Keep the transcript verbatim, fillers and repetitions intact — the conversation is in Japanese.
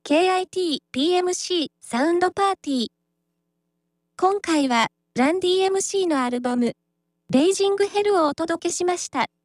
ケーアイティーピーエムシー サウンドパーティー。今回は、ラン ディーエムシー のアルバム、レイジングヘルをお届けしました。